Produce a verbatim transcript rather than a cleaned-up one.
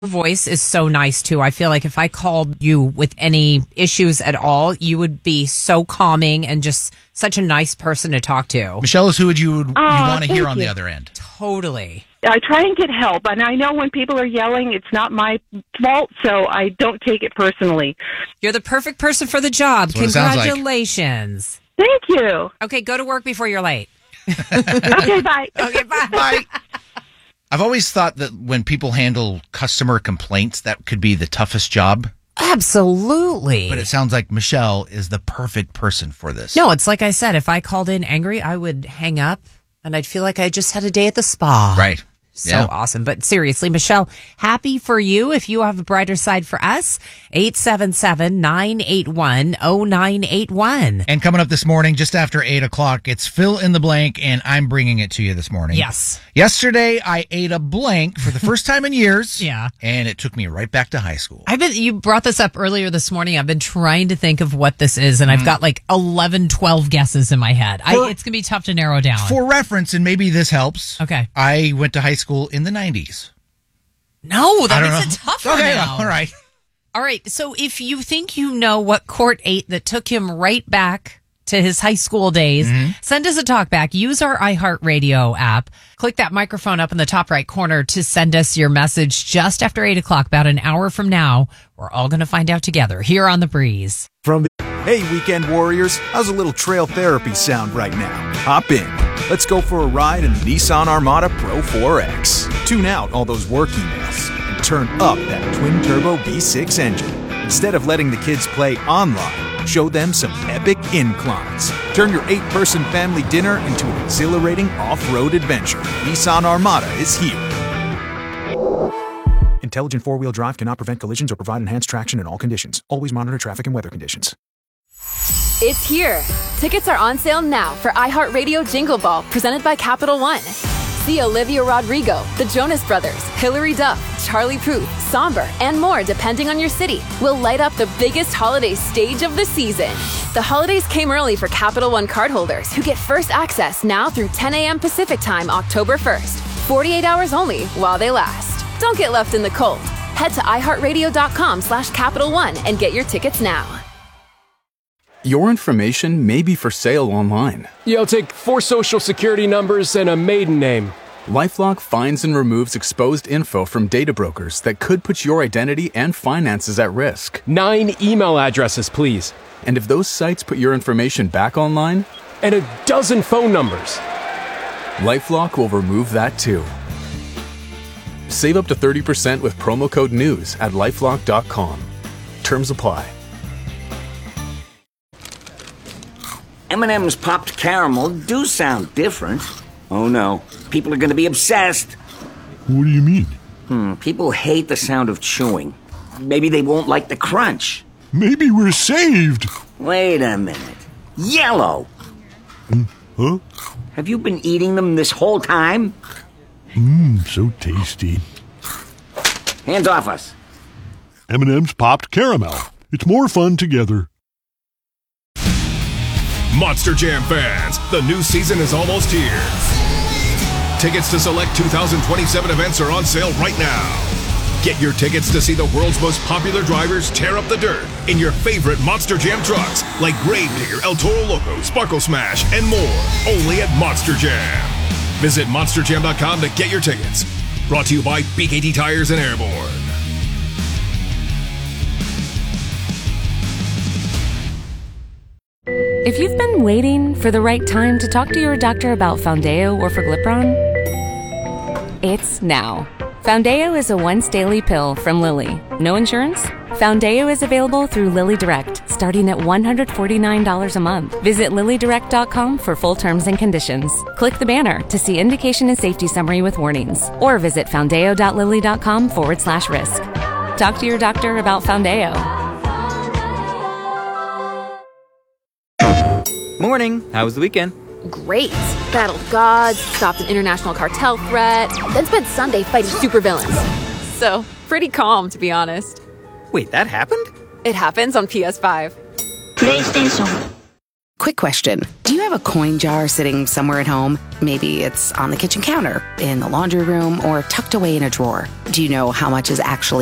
Your voice is so nice, too. I feel like if I called you with any issues at all, you would be so calming and just such a nice person to talk to. Michelle is who would you, would, you Oh, want to hear thank on you. the other end? Totally. I try and get help, and I know when people are yelling, it's not my fault, so I don't take it personally. You're the perfect person for the job. That's what it sounds like. Congratulations. Thank you. Okay, go to work before you're late. Okay, bye. Okay, bye. Bye. I've always thought that when people handle customer complaints, that could be the toughest job. Absolutely. But it sounds like Michelle is the perfect person for this. No, it's like I said, if I called in angry, I would hang up and I'd feel like I just had a day at the spa. Right. So Yeah. awesome. But seriously, Michelle, happy for you. If you have a brighter side for us, eight seven seven, nine eight one, oh nine eight one. And coming up this morning, just after eight o'clock, it's Fill in the Blank, and I'm bringing it to you this morning. Yes. Yesterday, I ate a blank for the first time in years. Yeah. And it took me right back to high school. I've been, you brought this up earlier this morning. I've been trying to think of what this is, and I've got like eleven, twelve guesses in my head. I, For- it's going to be tough to narrow down. For reference, and maybe this helps. Okay. I went to high school in the nineties. No, that I don't makes know. it tougher Okay, now. all right. All right. So if you think you know what Court ate that took him right back to his high school days, Mm-hmm. send us a talk back. Use our iHeartRadio app. Click that microphone up in the top right corner to send us your message just after eight o'clock, about an hour from now. We're all going to find out together here on The Breeze. From the Hey, weekend warriors, how's a little trail therapy sound right now? Hop in. Let's go for a ride in the Nissan Armada Pro four X. Tune out all those work emails and turn up that twin-turbo V six engine. Instead of letting the kids play online, show them some epic inclines. Turn your eight-person family dinner into an exhilarating off-road adventure. Nissan Armada is here. Intelligent four-wheel drive cannot prevent collisions or provide enhanced traction in all conditions. Always monitor traffic and weather conditions. It's here. Tickets are on sale now for iHeartRadio Jingle Ball, presented by Capital One. See Olivia Rodrigo, the Jonas Brothers, Hilary Duff, Charlie Puth, Somber, and more depending on your city. Will light up the biggest holiday stage of the season. The holidays came early for Capital One cardholders who get first access now through ten a.m. Pacific Time, October first. forty-eight hours only while they last. Don't get left in the cold. Head to iHeartRadio.com slash Capital One and get your tickets now. Your information may be for sale online. Yeah, I'll take four social security numbers and a maiden name. LifeLock finds and removes exposed info from data brokers that could put your identity and finances at risk. Nine email addresses, please. And if those sites put your information back online, And a dozen phone numbers. LifeLock will remove that too. Save up to thirty percent with promo code NEWS at lifelock dot com. Terms apply. M and M's popped caramel do sound different. Oh no, people are going to be obsessed. What do you mean? Hmm, people hate the sound of chewing. Maybe they won't like the crunch. Maybe we're saved. Wait a minute. Yellow! Huh? Have you been eating them this whole time? Mmm, so tasty. Hands off us. M and M's popped caramel. It's more fun together. Monster Jam fans, the new season is almost here. Tickets to select two thousand twenty-seven events are on sale right now. Get your tickets to see the world's most popular drivers tear up the dirt in your favorite Monster Jam trucks like Gravedigger, El Toro Loco, Sparkle Smash, and more, only at Monster Jam. Visit monster jam dot com to get your tickets. Brought to you by B K T Tires and Airborne. If you've been waiting for the right time to talk to your doctor about Foundeo or Forglipron, it's now. Foundeo is a once-daily pill from Lilly. No insurance? Foundeo is available through Lilly Direct, starting at one hundred forty-nine dollars a month. Visit lilly direct dot com for full terms and conditions. Click the banner to see indication and safety summary with warnings, or visit foundeo.lilly.com forward slash risk. Talk to your doctor about Foundeo. Morning. How was the weekend? Great. Battled gods, stopped an international cartel threat, then spent Sunday fighting supervillains. So, pretty calm, to be honest. Wait, that happened? It happens on P S five. PlayStation. Quick question. Do you have a coin jar sitting somewhere at home? Maybe it's on the kitchen counter, in the laundry room, or tucked away in a drawer. Do you know how much is actually